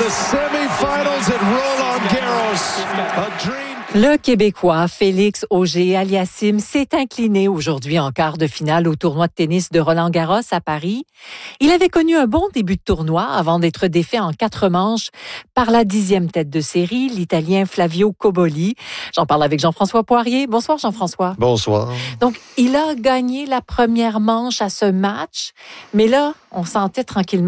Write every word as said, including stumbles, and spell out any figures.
the semifinals at Roland Garros. A dream. Le Québécois Félix Auger-Aliassime s'est incliné aujourd'hui en quart de finale au tournoi de tennis de Roland-Garros à Paris. Il avait connu un bon début de tournoi avant d'être défait en quatre manches par la dixième tête de série, l'Italien Flavio Cobolli. J'en parle avec Jean-François Poirier. Bonsoir Jean-François. Bonsoir. Donc, il a gagné la première manche à ce match, mais là, on sentait tranquillement